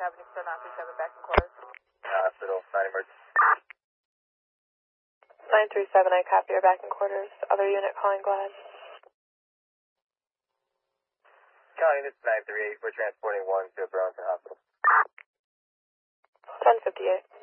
Avenue, still 937 back in quarters. Hospital, 9 emergency. 937, I copy, you're back in quarters. Other unit calling, go ahead. Calling, this is 938. We're transporting one to Burlington Hospital. 1058.